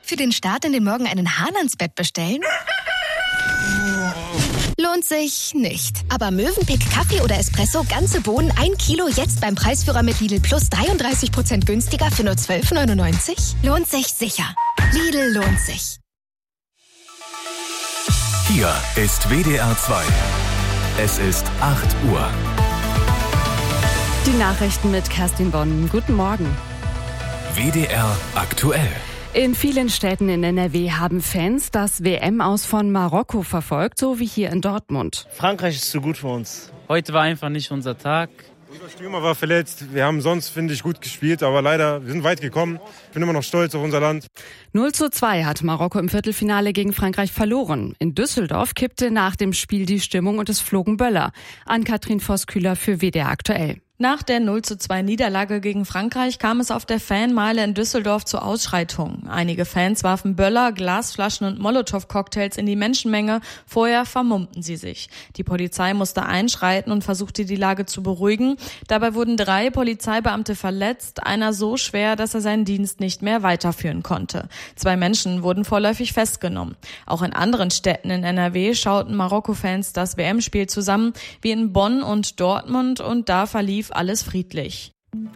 Für den Start in den Morgen einen Hahn ans Bett bestellen? Lohnt sich nicht. Aber Mövenpick Kaffee oder Espresso, ganze Bohnen, 1 Kilo, jetzt beim Preisführer mit Lidl Plus 33% günstiger für nur 12,99? Lohnt sich sicher. Lidl lohnt sich. Hier ist WDR 2. Es ist 8 Uhr. Die Nachrichten mit Kerstin Bonn. Guten Morgen. WDR aktuell. In vielen Städten in NRW haben Fans das WM-Aus von Marokko verfolgt, so wie hier in Dortmund. Frankreich ist zu gut für uns. Heute war einfach nicht unser Tag. Unser Stürmer war verletzt. Wir haben sonst, finde ich, gut gespielt, aber leider, wir sind weit gekommen. Ich bin immer noch stolz auf unser Land. 0:2 hat Marokko im Viertelfinale gegen Frankreich verloren. In Düsseldorf kippte nach dem Spiel die Stimmung und es flogen Böller. Ann-Kathrin Voss-Kühler für WDR aktuell. Nach der 0:2 Niederlage gegen Frankreich kam es auf der Fanmeile in Düsseldorf zu Ausschreitungen. Einige Fans warfen Böller, Glasflaschen und Molotow-Cocktails in die Menschenmenge. Vorher vermummten sie sich. Die Polizei musste einschreiten und versuchte, die Lage zu beruhigen. Dabei wurden 3 Polizeibeamte verletzt, einer so schwer, dass er seinen Dienst nicht mehr weiterführen konnte. 2 Menschen wurden vorläufig festgenommen. Auch in anderen Städten in NRW schauten Marokko-Fans das WM-Spiel zusammen, wie in Bonn und Dortmund, und da verlief alles friedlich.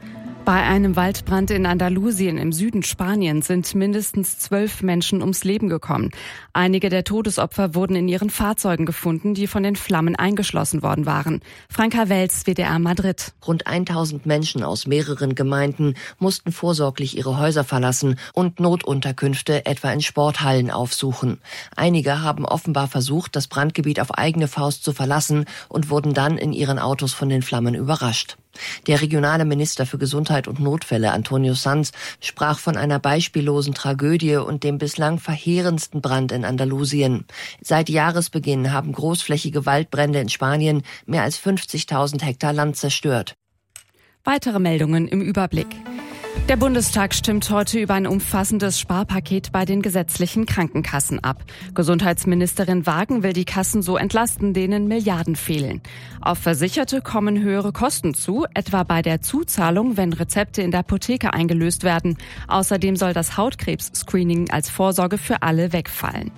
Bei einem Waldbrand in Andalusien im Süden Spaniens sind mindestens 12 Menschen ums Leben gekommen. Einige der Todesopfer wurden in ihren Fahrzeugen gefunden, die von den Flammen eingeschlossen worden waren. Franka Welz, WDR Madrid. Rund 1000 Menschen aus mehreren Gemeinden mussten vorsorglich ihre Häuser verlassen und Notunterkünfte etwa in Sporthallen aufsuchen. Einige haben offenbar versucht, das Brandgebiet auf eigene Faust zu verlassen und wurden dann in ihren Autos von den Flammen überrascht. Der regionale Minister für Gesundheit und Notfälle, Antonio Sanz, sprach von einer beispiellosen Tragödie und dem bislang verheerendsten Brand in Andalusien. Seit Jahresbeginn haben großflächige Waldbrände in Spanien mehr als 50.000 Hektar Land zerstört. Weitere Meldungen im Überblick. Der Bundestag stimmt heute über ein umfassendes Sparpaket bei den gesetzlichen Krankenkassen ab. Gesundheitsministerin Wagen will die Kassen so entlasten, denen Milliarden fehlen. Auf Versicherte kommen höhere Kosten zu, etwa bei der Zuzahlung, wenn Rezepte in der Apotheke eingelöst werden. Außerdem soll das Hautkrebs-Screening als Vorsorge für alle wegfallen.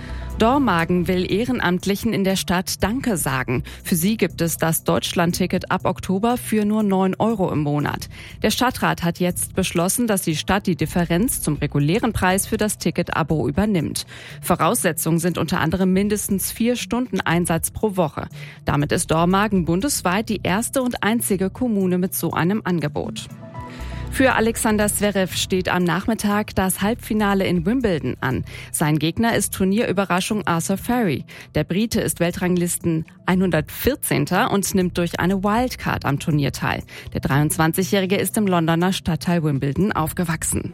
Dormagen will Ehrenamtlichen in der Stadt Danke sagen. Für sie gibt es das Deutschlandticket ab Oktober für nur 9 € im Monat. Der Stadtrat hat jetzt beschlossen, dass die Stadt die Differenz zum regulären Preis für das Ticket-Abo übernimmt. Voraussetzungen sind unter anderem mindestens 4 Stunden Einsatz pro Woche. Damit ist Dormagen bundesweit die erste und einzige Kommune mit so einem Angebot. Für Alexander Zverev steht am Nachmittag das Halbfinale in Wimbledon an. Sein Gegner ist Turnierüberraschung Arthur Furry. Der Brite ist Weltranglisten 114. und nimmt durch eine Wildcard am Turnier teil. Der 23-Jährige ist im Londoner Stadtteil Wimbledon aufgewachsen.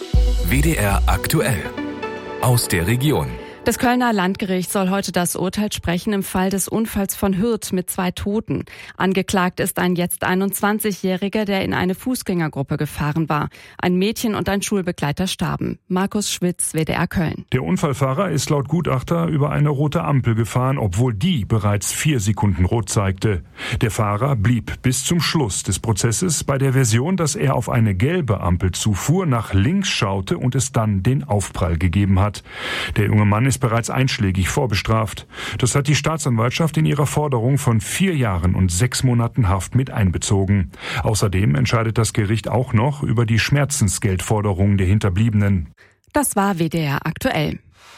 WDR aktuell. Aus der Region. Das Kölner Landgericht soll heute das Urteil sprechen im Fall des Unfalls von Hürth mit 2 Toten. Angeklagt ist ein jetzt 21-Jähriger, der in eine Fußgängergruppe gefahren war. Ein Mädchen und ein Schulbegleiter starben. Markus Schwitz, WDR Köln. Der Unfallfahrer ist laut Gutachter über eine rote Ampel gefahren, obwohl die bereits 4 Sekunden rot zeigte. Der Fahrer blieb bis zum Schluss des Prozesses bei der Version, dass er auf eine gelbe Ampel zufuhr, nach links schaute und es dann den Aufprall gegeben hat. Der junge Mann ist bereits einschlägig vorbestraft. Das hat die Staatsanwaltschaft in ihrer Forderung von 4 Jahren und 6 Monaten Haft mit einbezogen. Außerdem entscheidet das Gericht auch noch über die Schmerzensgeldforderungen der Hinterbliebenen. Das war WDR aktuell.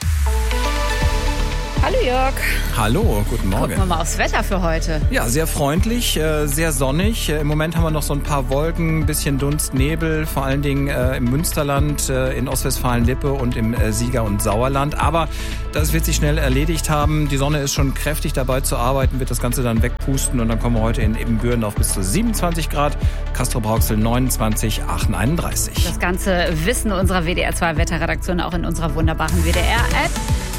Hallo Jörg. Hallo, guten Morgen. Gucken wir mal aufs Wetter für heute. Ja, sehr freundlich, sehr sonnig. Im Moment haben wir noch so ein paar Wolken, ein bisschen Dunst, Nebel, vor allen Dingen im Münsterland, in Ostwestfalen-Lippe und im Sieger- und Sauerland. Aber das wird sich schnell erledigt haben. Die Sonne ist schon kräftig dabei zu arbeiten, wird das Ganze dann wegpusten und dann kommen wir heute in Ebenbüren auf bis zu 27 Grad, Castrop-Rauxel 29, Aachen 31. Das ganze Wissen unserer WDR 2 Wetterredaktion auch in unserer wunderbaren WDR-App.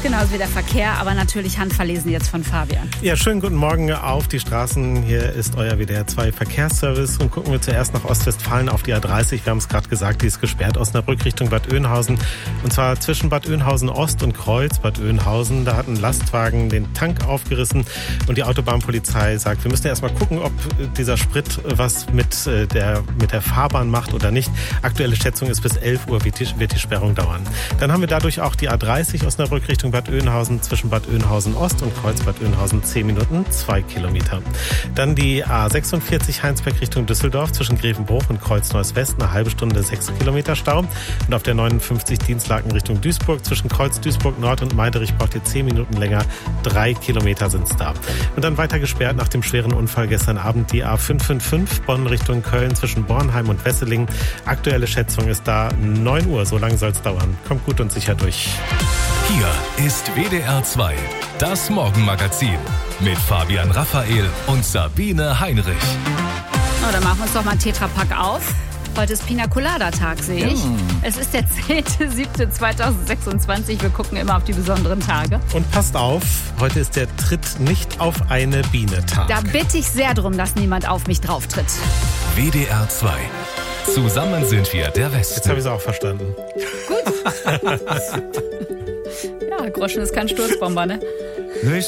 genauso wie der Verkehr, aber natürlich handverlesen jetzt von Fabian. Ja, schönen guten Morgen auf die Straßen. Hier ist euer WDR 2 Verkehrsservice und gucken wir zuerst nach Ostwestfalen auf die A30. Wir haben es gerade gesagt, die ist gesperrt, Osnabrück Richtung Bad Oeynhausen. Und zwar zwischen Bad Oeynhausen Ost und Kreuz Bad Oeynhausen. Da hat ein Lastwagen den Tank aufgerissen und die Autobahnpolizei sagt, wir müssen erst mal gucken, ob dieser Sprit was mit der Fahrbahn macht oder nicht. Aktuelle Schätzung ist, bis 11 Uhr wird die Sperrung dauern. Dann haben wir dadurch auch die A30 Osnabrück Richtung Bad Oeynhausen zwischen Bad Oeynhausen Ost und Kreuz Bad Oeynhausen 10 Minuten, 2 Kilometer. Dann die A46 Heinsberg Richtung Düsseldorf zwischen Grevenbruch und Kreuz Neuss West, eine halbe Stunde 6 Kilometer Stau. Und auf der 59 Dienstlaken Richtung Duisburg zwischen Kreuz Duisburg Nord und Meiderich braucht ihr 10 Minuten länger, 3 Kilometer sind es da. Und dann weiter gesperrt nach dem schweren Unfall gestern Abend die A555 Bonn Richtung Köln zwischen Bornheim und Wesseling. Aktuelle Schätzung ist da 9 Uhr, so lange soll es dauern. Kommt gut und sicher durch. Hier ist WDR 2, das Morgenmagazin mit Fabian Raphael und Sabine Heinrich. Oh, dann machen wir uns doch mal einen Tetrapack auf. Heute ist Pina Colada Tag, sehe ich. Es ist der 10.07.2026. Wir gucken immer auf die besonderen Tage. Und passt auf, heute ist der Tritt nicht auf eine Biene Tag. Da bitte ich sehr drum, dass niemand auf mich drauf tritt. WDR 2. Zusammen sind wir der Westen. Jetzt habe ich es auch verstanden. Gut. Ja, Groschen ist kein Sturzbomber, ne?